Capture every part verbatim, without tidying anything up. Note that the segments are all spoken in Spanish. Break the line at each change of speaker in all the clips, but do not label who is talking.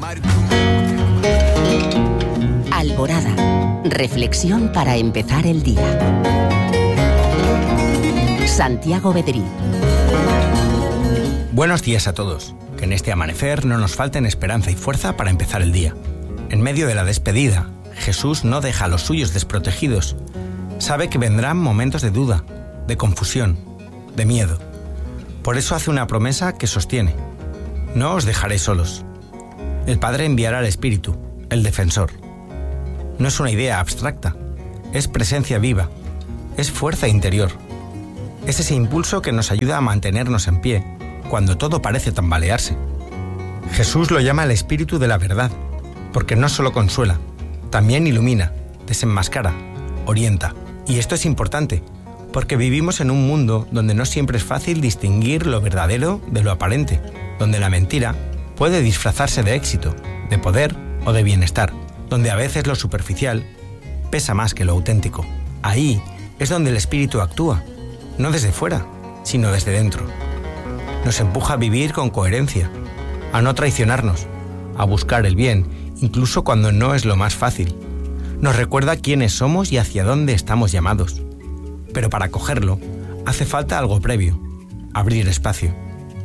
Alborada. Reflexión para empezar el día. Santiago Bedrí.
Buenos días a todos. Que en este amanecer no nos falten esperanza y fuerza para empezar el día. En medio de la despedida, Jesús no deja a los suyos desprotegidos. Sabe que vendrán momentos de duda, de confusión, de miedo. Por eso hace una promesa que sostiene. No os dejaré solos. El Padre enviará al Espíritu, el defensor. No es una idea abstracta, es presencia viva, es fuerza interior. Es ese impulso que nos ayuda a mantenernos en pie, cuando todo parece tambalearse. Jesús lo llama el Espíritu de la verdad, porque no solo consuela, también ilumina, desenmascara, orienta. Y esto es importante, porque vivimos en un mundo donde no siempre es fácil distinguir lo verdadero de lo aparente, donde la mentira puede disfrazarse de éxito, de poder o de bienestar, donde a veces lo superficial pesa más que lo auténtico. Ahí es donde el Espíritu actúa, no desde fuera, sino desde dentro. Nos empuja a vivir con coherencia, a no traicionarnos, a buscar el bien, incluso cuando no es lo más fácil. Nos recuerda quiénes somos y hacia dónde estamos llamados. Pero para cogerlo, hace falta algo previo, abrir espacio.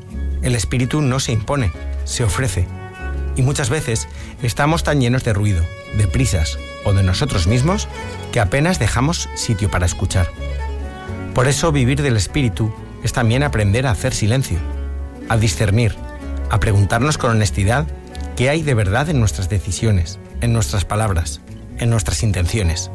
El Espíritu no se impone, se ofrece. Y muchas veces estamos tan llenos de ruido, de prisas o de nosotros mismos que apenas dejamos sitio para escuchar. Por eso vivir del Espíritu es también aprender a hacer silencio, a discernir, a preguntarnos con honestidad qué hay de verdad en nuestras decisiones, en nuestras palabras, en nuestras intenciones.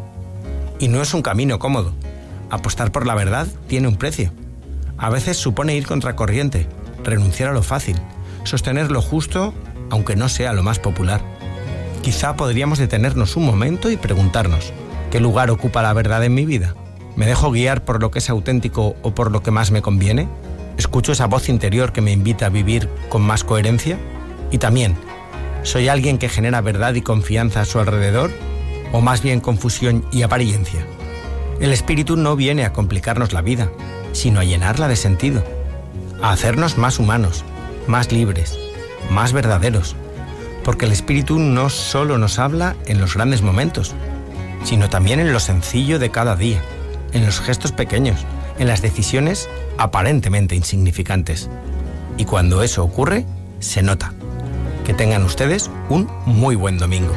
Y no es un camino cómodo. Apostar por la verdad tiene un precio. A veces supone ir contracorriente, renunciar a lo fácil, sostener lo justo aunque no sea lo más popular. Quizá podríamos detenernos un momento y preguntarnos, ¿qué lugar ocupa la verdad en mi vida? ¿Me dejo guiar por lo que es auténtico o por lo que más me conviene? ¿Escucho esa voz interior que me invita a vivir con más coherencia? Y también, ¿soy alguien que genera verdad y confianza a su alrededor? ¿O más bien confusión y apariencia? El Espíritu no viene a complicarnos la vida, sino a llenarla de sentido, a hacernos más humanos, más libres, más verdaderos, porque el Espíritu no solo nos habla en los grandes momentos, sino también en lo sencillo de cada día, en los gestos pequeños, en las decisiones aparentemente insignificantes. Y cuando eso ocurre, se nota. Que tengan ustedes un muy buen domingo.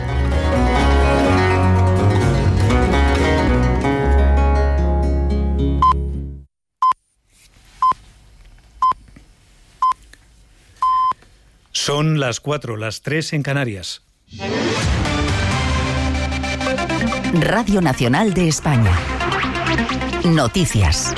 Son las cuatro, las tres en Canarias.
Radio Nacional de España. Noticias.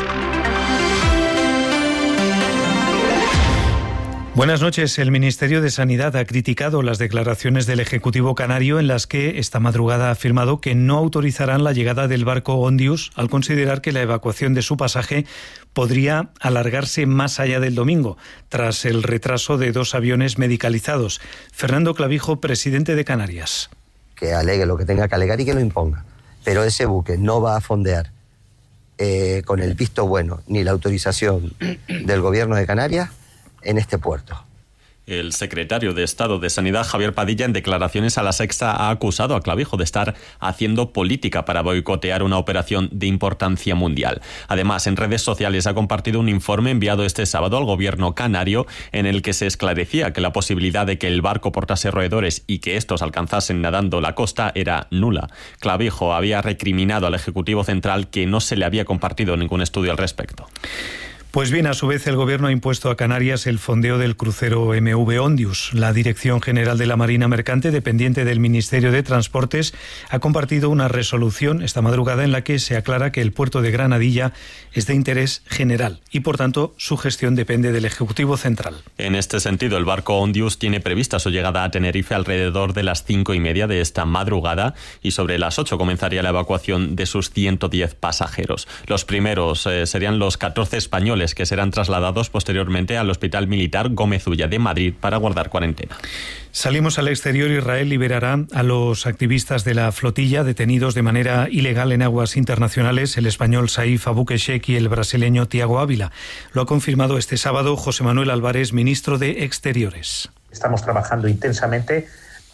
Buenas noches. El Ministerio de Sanidad ha criticado las declaraciones del Ejecutivo canario en las que esta madrugada ha afirmado que no autorizarán la llegada del barco Ondius al considerar que la evacuación de su pasaje podría alargarse más allá del domingo, tras el retraso de dos aviones medicalizados. Fernando Clavijo, presidente de Canarias.
Que alegue lo que tenga que alegar y que lo imponga. Pero ese buque no va a fondear eh, con el visto bueno ni la autorización del Gobierno de Canarias en este puerto.
El secretario de Estado de Sanidad, Javier Padilla, en declaraciones a La Sexta, ha acusado a Clavijo de estar haciendo política para boicotear una operación de importancia mundial. Además, en redes sociales ha compartido un informe enviado este sábado al gobierno canario en el que se esclarecía que la posibilidad de que el barco portase roedores y que estos alcanzasen nadando la costa era nula. Clavijo había recriminado al Ejecutivo Central que no se le había compartido ningún estudio al respecto.
Pues bien, a su vez el Gobierno ha impuesto a Canarias el fondeo del crucero M V Ondius. La Dirección General de la Marina Mercante, dependiente del Ministerio de Transportes, ha compartido una resolución esta madrugada en la que se aclara que el puerto de Granadilla es de interés general y, por tanto, su gestión depende del Ejecutivo Central.
En este sentido, el barco Ondius tiene prevista su llegada a Tenerife alrededor de las cinco y media de esta madrugada y sobre las ocho comenzaría la evacuación de sus ciento diez pasajeros. Los primeros eh, serían los catorce españoles que serán trasladados posteriormente al Hospital Militar Gómez Ulla de Madrid para guardar cuarentena.
Salimos al exterior. Israel liberará a los activistas de la flotilla detenidos de manera ilegal en aguas internacionales, el español Saif Abukeshek y el brasileño Tiago Ávila. Lo ha confirmado este sábado José Manuel Álvarez, ministro de Exteriores.
Estamos trabajando intensamente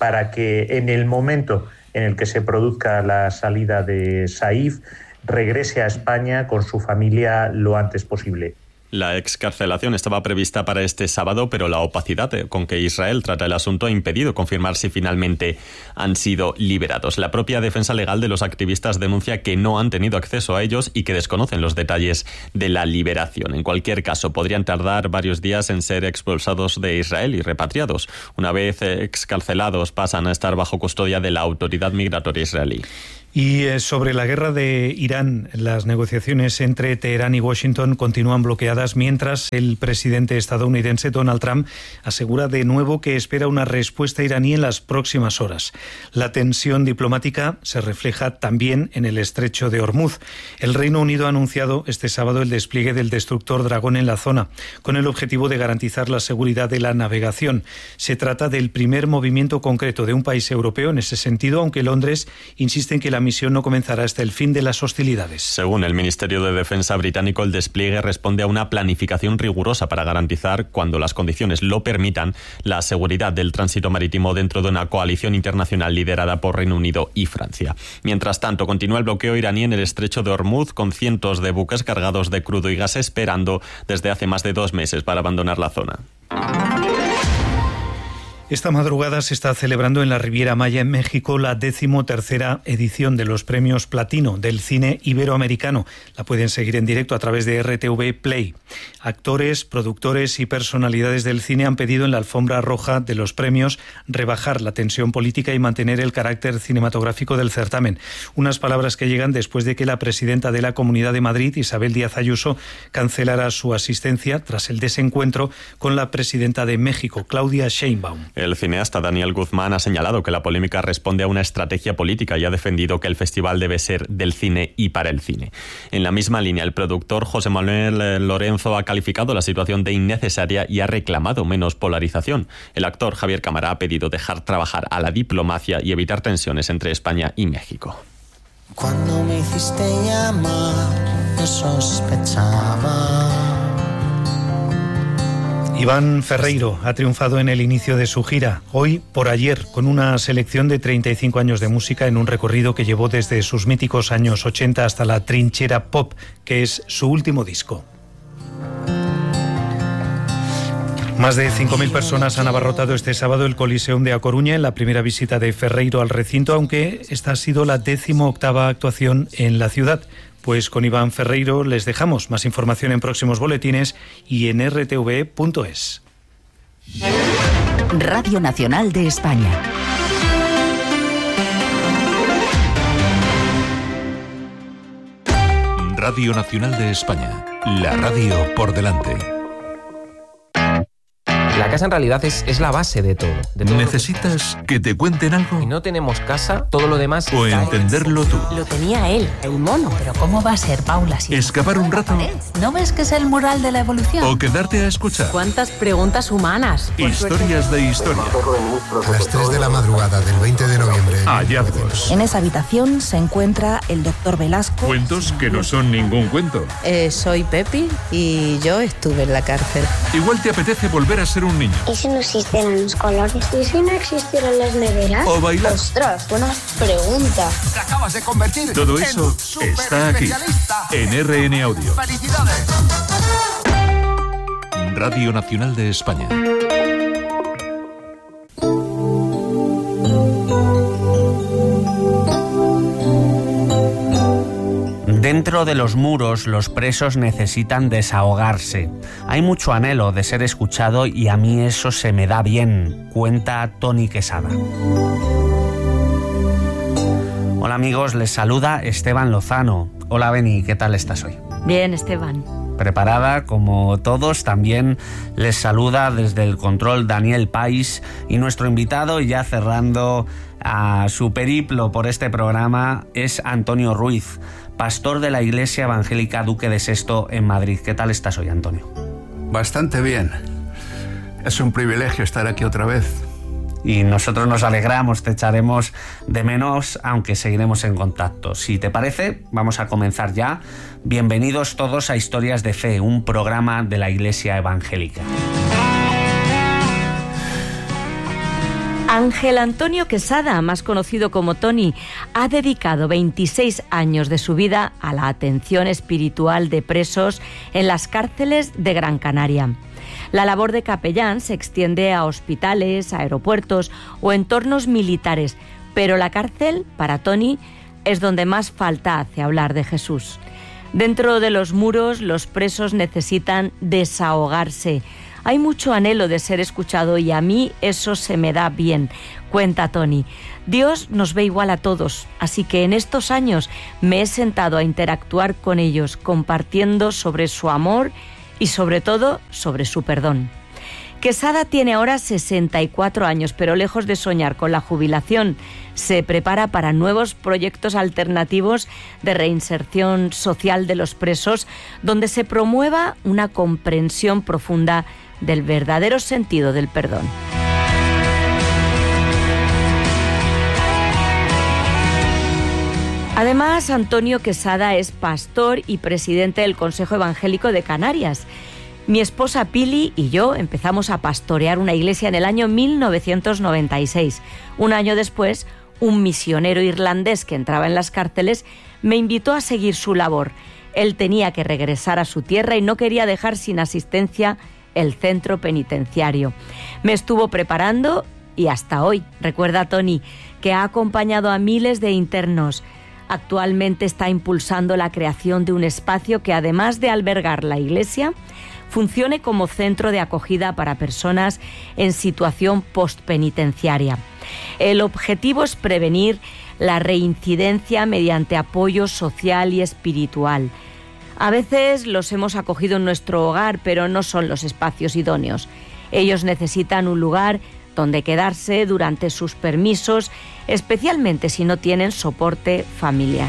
para que en el momento en el que se produzca la salida de Saif regrese a España con su familia lo antes posible.
La excarcelación estaba prevista para este sábado, pero la opacidad con que Israel trata el asunto ha impedido confirmar si finalmente han sido liberados. La propia defensa legal de los activistas denuncia que no han tenido acceso a ellos y que desconocen los detalles de la liberación. En cualquier caso, podrían tardar varios días en ser expulsados de Israel y repatriados. Una vez excarcelados, pasan a estar bajo custodia de la autoridad migratoria israelí.
Y sobre la guerra de Irán, las negociaciones entre Teherán y Washington continúan bloqueadas mientras el presidente estadounidense Donald Trump asegura de nuevo que espera una respuesta iraní en las próximas horas. La tensión diplomática se refleja también en el estrecho de Hormuz. El Reino Unido ha anunciado este sábado el despliegue del destructor Dragón en la zona, con el objetivo de garantizar la seguridad de la navegación. Se trata del primer movimiento concreto de un país europeo en ese sentido, aunque Londres insiste en que la misión no comenzará hasta el fin de las hostilidades.
Según el Ministerio de Defensa británico, el despliegue responde a una planificación rigurosa para garantizar, cuando las condiciones lo permitan, la seguridad del tránsito marítimo dentro de una coalición internacional liderada por Reino Unido y Francia. Mientras tanto, continúa el bloqueo iraní en el estrecho de Hormuz, con cientos de buques cargados de crudo y gas esperando desde hace más de dos meses para abandonar la zona.
Esta madrugada se está celebrando en la Riviera Maya, en México, la decimotercera edición de los premios Platino del cine iberoamericano. La pueden seguir en directo a través de R T V Play. Actores, productores y personalidades del cine han pedido en la alfombra roja de los premios rebajar la tensión política y mantener el carácter cinematográfico del certamen. Unas palabras que llegan después de que la presidenta de la Comunidad de Madrid, Isabel Díaz Ayuso, cancelara su asistencia tras el desencuentro con la presidenta de México, Claudia Sheinbaum.
El cineasta Daniel Guzmán ha señalado que la polémica responde a una estrategia política y ha defendido que el festival debe ser del cine y para el cine. En la misma línea, el productor José Manuel Lorenzo ha calificado la situación de innecesaria y ha reclamado menos polarización. El actor Javier Cámara ha pedido dejar trabajar a la diplomacia y evitar tensiones entre España y México.
Cuando me hiciste llamar, yo sospechaba.
Iván Ferreiro ha triunfado en el inicio de su gira, hoy por ayer, con una selección de treinta y cinco años de música en un recorrido que llevó desde sus míticos años ochenta hasta la Trinchera Pop, que es su último disco. Más de cinco mil personas han abarrotado este sábado el Coliseum de A Coruña en la primera visita de Ferreiro al recinto, aunque esta ha sido la décimo octava actuación en la ciudad. Pues con Iván Ferreiro les dejamos. Más información en próximos boletines y en r t v punto es.
Radio Nacional de España.
Radio Nacional de España. La radio por delante.
La casa en realidad es, es la base de todo, de todo.
¿Necesitas que te cuenten algo?
Si no tenemos casa, todo lo demás...
O
cae.
entenderlo tú.
Lo tenía él, el mono. Pero ¿cómo va a ser, Paula? Si
¿Escapar un rato?
¿No ves que es el mural de la evolución?
¿O quedarte a escuchar?
¿Cuántas preguntas humanas?
Historias de historia.
A las tres de la madrugada del veinte de noviembre.
Hallazgos.
En esa habitación se encuentra el doctor Velasco.
Cuentos que no son ningún cuento.
Eh, soy Pepi y yo estuve en la cárcel.
Igual te apetece volver a ser un niño.
¿Y si no existieran los colores? ¿Y si no existieran las neveras?
O bailar.
Ostras, buena pregunta.
Te acabas de convertir.
Todo eso está aquí, en R N Audio.
¡Felicidades!
Radio Nacional de España.
Dentro de los muros, los presos necesitan desahogarse. Hay mucho anhelo de ser escuchado y a mí eso se me da bien, cuenta Toni Quesada. Hola amigos, les saluda Esteban Lozano. Hola Beni, ¿qué tal estás hoy?
Bien, Esteban.
Preparada, como todos, también les saluda desde el control Daniel Pais y nuestro invitado, ya cerrando a su periplo por este programa, es Antonio Ruiz, pastor de la Iglesia Evangélica Duque de Sexto en Madrid. ¿Qué tal estás hoy, Antonio?
Bastante bien. Es un privilegio estar aquí otra vez.
Y nosotros nos alegramos, te echaremos de menos, aunque seguiremos en contacto. Si te parece, vamos a comenzar ya. Bienvenidos todos a Historias de Fe, un programa de la Iglesia Evangélica.
Ángel Antonio Quesada, más conocido como Tony, ha dedicado veintiséis años de su vida a la atención espiritual de presos en las cárceles de Gran Canaria. La labor de capellán se extiende a hospitales, aeropuertos o entornos militares, pero la cárcel, para Tony, es donde más falta hace hablar de Jesús. Dentro de los muros, los presos necesitan desahogarse. Hay mucho anhelo de ser escuchado y a mí eso se me da bien, cuenta Tony. Dios nos ve igual a todos, así que en estos años me he sentado a interactuar con ellos, compartiendo sobre su amor y sobre todo sobre su perdón. Quesada tiene ahora sesenta y cuatro años, pero lejos de soñar con la jubilación, se prepara para nuevos proyectos alternativos de reinserción social de los presos, donde se promueva una comprensión profunda del verdadero sentido del perdón. Además, Antonio Quesada es pastor y presidente del Consejo Evangélico de Canarias. Mi esposa Pili y yo empezamos a pastorear una iglesia en el año mil novecientos noventa y seis. Un año después, un misionero irlandés que entraba en las cárceles me invitó a seguir su labor. Él tenía que regresar a su tierra y no quería dejar sin asistencia el centro penitenciario. Me estuvo preparando y hasta hoy, recuerda Tony, que ha acompañado a miles de internos. Actualmente está impulsando la creación de un espacio que, además de albergar la iglesia, funcione como centro de acogida para personas en situación postpenitenciaria. El objetivo es prevenir la reincidencia mediante apoyo social y espiritual. A veces los hemos acogido en nuestro hogar, pero no son los espacios idóneos. Ellos necesitan un lugar donde quedarse durante sus permisos, especialmente si no tienen soporte familiar.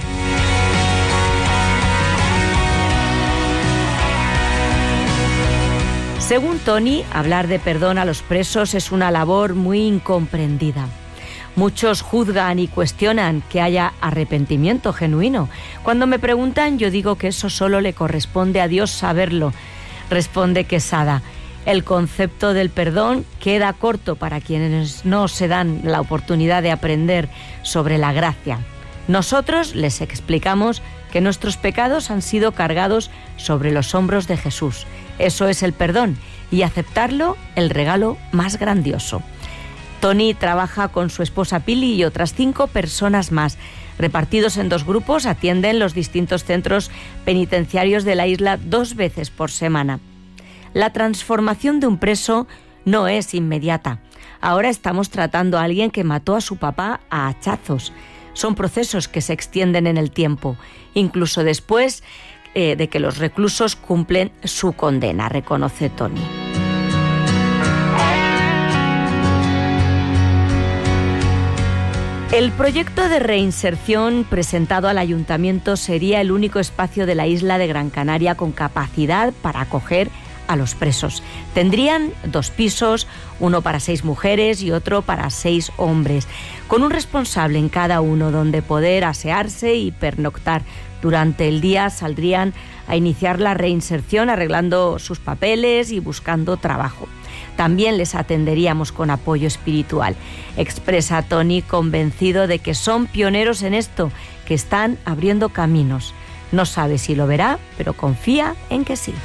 Según Tony, hablar de perdón a los presos es una labor muy incomprendida. Muchos juzgan y cuestionan que haya arrepentimiento genuino. Cuando me preguntan, yo digo que eso solo le corresponde a Dios saberlo, responde Quesada. El concepto del perdón queda corto para quienes no se dan la oportunidad de aprender sobre la gracia. Nosotros les explicamos que nuestros pecados han sido cargados sobre los hombros de Jesús. Eso es el perdón, y aceptarlo, el regalo más grandioso. Tony trabaja con su esposa Pili y otras cinco personas más. Repartidos en dos grupos, atienden los distintos centros penitenciarios de la isla dos veces por semana. La transformación de un preso no es inmediata. Ahora estamos tratando a alguien que mató a su papá a hachazos. Son procesos que se extienden en el tiempo, incluso después eh, de que los reclusos cumplen su condena, reconoce Tony. El proyecto de reinserción presentado al ayuntamiento sería el único espacio de la isla de Gran Canaria con capacidad para acoger a los presos. Tendrían dos pisos, uno para seis mujeres y otro para seis hombres, con un responsable en cada uno donde poder asearse y pernoctar. Durante el día saldrían a iniciar la reinserción arreglando sus papeles y buscando trabajo. También les atenderíamos con apoyo espiritual, expresa Tony, convencido de que son pioneros en esto, que están abriendo caminos. No sabe si lo verá, pero confía en que sí.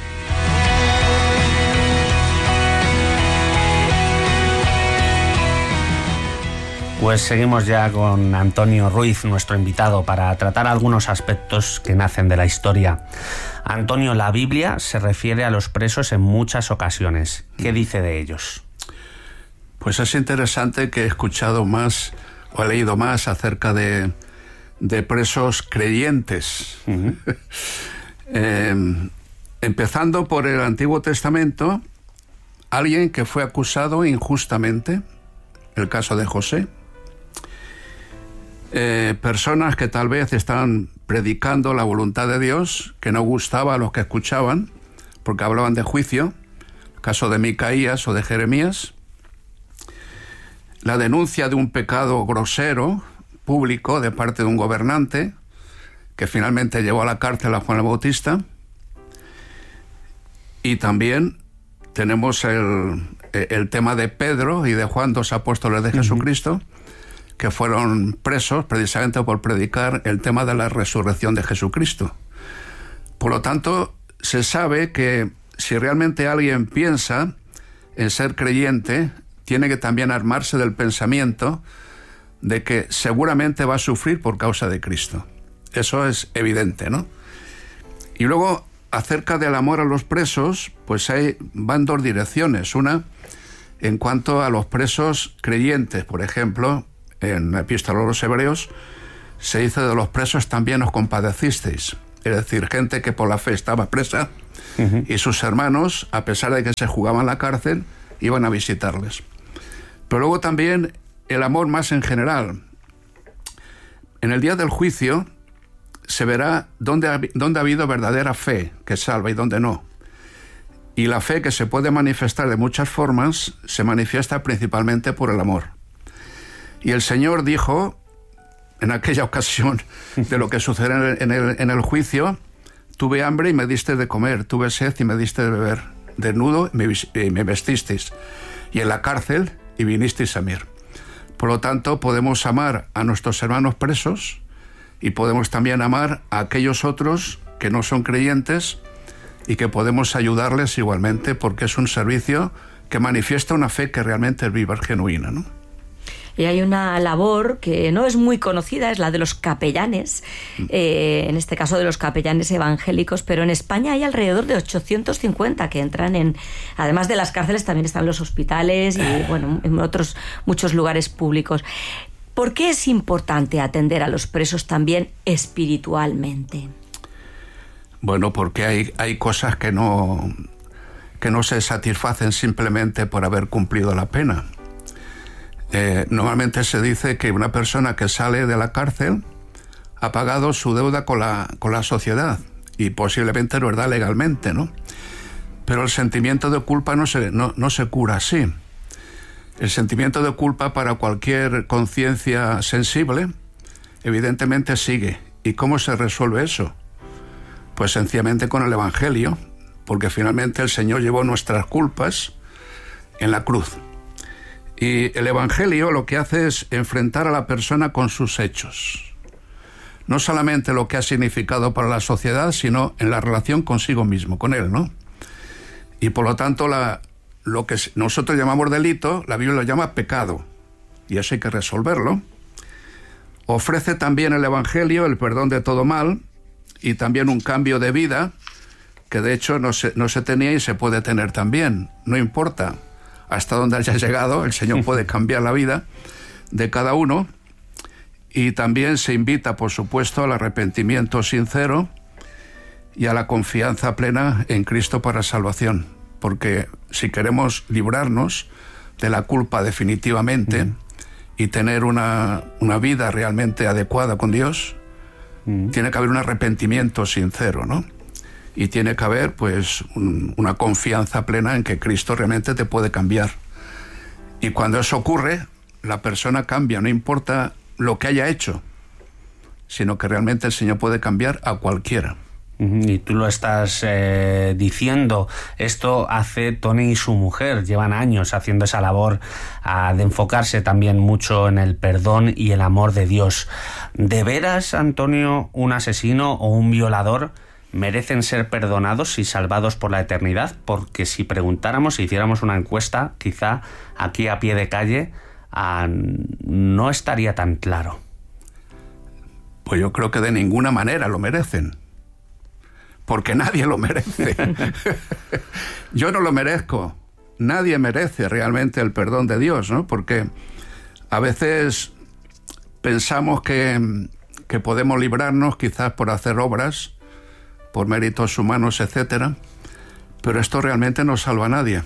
Pues seguimos ya con Antonio Ruiz, nuestro invitado, para tratar algunos aspectos que nacen de la historia. Antonio, la Biblia se refiere a los presos en muchas ocasiones. ¿Qué dice de ellos?
Pues es interesante que he escuchado más o he leído más acerca de, de presos creyentes. Uh-huh. eh, empezando por el Antiguo Testamento, alguien que fue acusado injustamente, el caso de José. Eh, personas que tal vez están predicando la voluntad de Dios, que no gustaba a los que escuchaban, porque hablaban de juicio, el caso de Micaías o de Jeremías, la denuncia de un pecado grosero, público, de parte de un gobernante, que finalmente llevó a la cárcel a Juan el Bautista, y también tenemos el, eh, el tema de Pedro y de Juan, dos apóstoles de uh-huh. Jesucristo, que fueron presos precisamente por predicar el tema de la resurrección de Jesucristo. Por lo tanto, se sabe que si realmente alguien piensa en ser creyente, tiene que también armarse del pensamiento de que seguramente va a sufrir por causa de Cristo. Eso es evidente, ¿no? Y luego, acerca del amor a los presos, pues hay, van dos direcciones. Una, en cuanto a los presos creyentes, por ejemplo, en la Epístola a los Hebreos, se dice de los presos también os compadecisteis. Es decir, gente que por la fe estaba presa uh-huh. y sus hermanos, a pesar de que se jugaban la cárcel, iban a visitarles. Pero luego también el amor más en general. En el día del juicio se verá dónde ha, dónde ha habido verdadera fe que salva y dónde no. Y la fe, que se puede manifestar de muchas formas, se manifiesta principalmente por el amor. Y el Señor dijo, en aquella ocasión de lo que sucede en el, en el juicio, tuve hambre y me diste de comer, tuve sed y me diste de beber, desnudo y me, y me vestisteis, y en la cárcel y vinisteis a mí. Por lo tanto, podemos amar a nuestros hermanos presos y podemos también amar a aquellos otros que no son creyentes y que podemos ayudarles igualmente, porque es un servicio que manifiesta una fe que realmente es viva, genuina, ¿no?
Y hay una labor que no es muy conocida, es la de los capellanes, eh, en este caso de los capellanes evangélicos, pero en España hay alrededor de ochocientos cincuenta que entran en, además de las cárceles, también están los hospitales y bueno, en otros muchos lugares públicos. ¿Por qué es importante atender a los presos también espiritualmente?
Bueno, porque hay, hay cosas que no, que no se satisfacen simplemente por haber cumplido la pena. Eh, normalmente se dice que una persona que sale de la cárcel ha pagado su deuda con la, con la sociedad, y posiblemente lo da legalmente, ¿no? Pero el sentimiento de culpa no se, no, no se cura así. El sentimiento de culpa para cualquier conciencia sensible evidentemente sigue. ¿Y cómo se resuelve eso? Pues sencillamente con el Evangelio, porque finalmente el Señor llevó nuestras culpas en la cruz. Y el Evangelio lo que hace es enfrentar a la persona con sus hechos. No solamente lo que ha significado para la sociedad, sino en la relación consigo mismo, con Él, ¿no? Y por lo tanto, la, lo que nosotros llamamos delito, la Biblia lo llama pecado. Y eso hay que resolverlo. Ofrece también el Evangelio el perdón de todo mal y también un cambio de vida, que de hecho no se, no se tenía y se puede tener también. No importa hasta dónde haya llegado, el Señor puede cambiar la vida de cada uno. Y también se invita, por supuesto, al arrepentimiento sincero y a la confianza plena en Cristo para salvación. Porque si queremos librarnos de la culpa definitivamente mm. y tener una, una vida realmente adecuada con Dios, mm. tiene que haber un arrepentimiento sincero, ¿no? Y tiene que haber, pues, un, una confianza plena en que Cristo realmente te puede cambiar. Y cuando eso ocurre, la persona cambia, no importa lo que haya hecho, sino que realmente el Señor puede cambiar a cualquiera.
Y tú lo estás eh, diciendo, esto hace Tony y su mujer, llevan años haciendo esa labor uh, de enfocarse también mucho en el perdón y el amor de Dios. ¿De veras, Antonio, un asesino o un violador merecen ser perdonados y salvados por la eternidad? Porque si preguntáramos, si hiciéramos una encuesta, quizá aquí a pie de calle, uh, no estaría tan claro.
Pues yo creo que de ninguna manera lo merecen. Porque nadie lo merece. Yo no lo merezco. Nadie merece realmente el perdón de Dios, ¿no? Porque a veces pensamos que, que podemos librarnos quizás por hacer obras, por méritos humanos, etcétera, pero esto realmente no salva a nadie.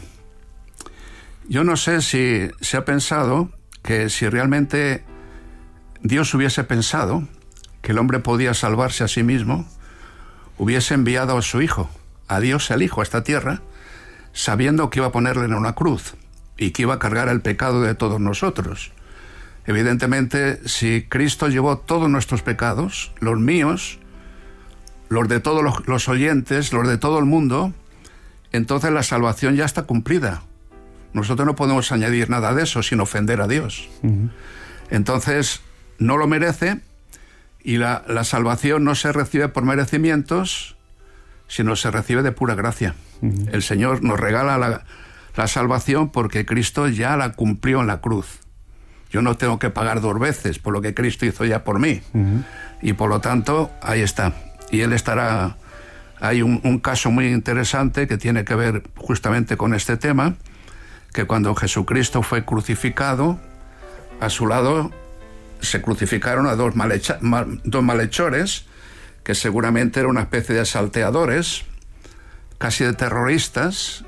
Yo no sé si se ha pensado que si realmente Dios hubiese pensado que el hombre podía salvarse a sí mismo, hubiese enviado a su Hijo, a Dios el Hijo, a esta tierra, sabiendo que iba a ponerle en una cruz y que iba a cargar el pecado de todos nosotros. Evidentemente, si Cristo llevó todos nuestros pecados, los míos, los de todos los, los oyentes, los de todo el mundo, entonces la salvación ya está cumplida. Nosotros no podemos añadir nada de eso sin ofender a Dios. Uh-huh. Entonces, no lo merece, y la, la salvación no se recibe por merecimientos, sino se recibe de pura gracia. Uh-huh. El Señor nos regala la, la salvación porque Cristo ya la cumplió en la cruz. Yo no tengo que pagar dos veces por lo que Cristo hizo ya por mí. Uh-huh. Y por lo tanto, ahí está. Y Él estará... Hay un, un caso muy interesante que tiene que ver justamente con este tema, que cuando Jesucristo fue crucificado, a su lado se crucificaron a dos, malhecha, mal, dos malhechores, que seguramente eran una especie de salteadores, casi de terroristas,